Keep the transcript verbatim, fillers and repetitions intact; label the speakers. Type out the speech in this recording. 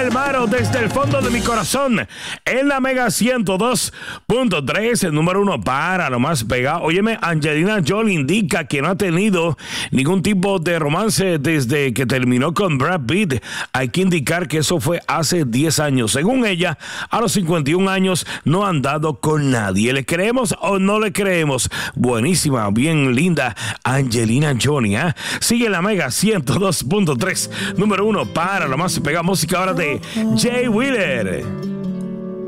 Speaker 1: Almaro, desde el fondo de mi corazón, en la Mega ciento dos punto tres, el número uno para lo más pegado. Óyeme, Angelina Jolie indica que no ha tenido ningún tipo de romance desde que terminó con Brad Pitt. Hay que indicar que eso fue hace diez años. Según ella, a los cincuenta y un años no ha andado con nadie. ¿Le creemos o no le creemos? Buenísima, bien linda Angelina Jolie, ¿eh? Sigue la Mega ciento dos punto tres, número uno para lo más pegado. Música ahora de Jay Wheeler.